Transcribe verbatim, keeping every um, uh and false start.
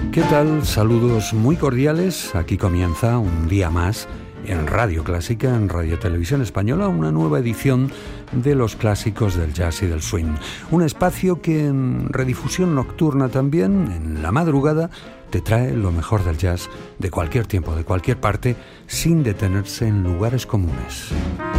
¿Qué tal? Saludos muy cordiales. Aquí comienza un día más en Radio Clásica, en Radio Televisión Española, una nueva edición de los clásicos del jazz y del swing. Un espacio que en redifusión nocturna también, en la madrugada, te trae lo mejor del jazz de cualquier tiempo, de cualquier parte, sin detenerse en lugares comunes.